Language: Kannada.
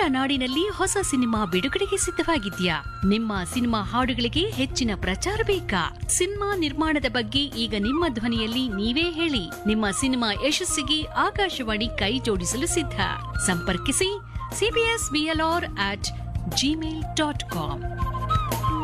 ನಾಡಿನಲ್ಲಿ ಹೊಸ ಸಿನಿಮಾ ಬಿಡುಗಡೆಗೆ ಸಿದ್ಧವಾಗಿದ್ಯಾ? ನಿಮ್ಮ ಸಿನಿಮಾ ಹಾಡುಗಳಿಗೆ ಹೆಚ್ಚಿನ ಪ್ರಚಾರ ಬೇಕಾ? ಸಿನಿಮಾ ನಿರ್ಮಾಣದ ಬಗ್ಗೆ ಈಗ ನಿಮ್ಮ ಧ್ವನಿಯಲ್ಲಿ ನೀವೇ ಹೇಳಿ. ನಿಮ್ಮ ಸಿನಿಮಾ ಯಶಸ್ಸಿಗೆ ಆಕಾಶವಾಣಿ ಕೈ ಜೋಡಿಸಲು ಸಿದ್ಧ. ಸಂಪರ್ಕಿಸಿ cbsblr@gmail.com.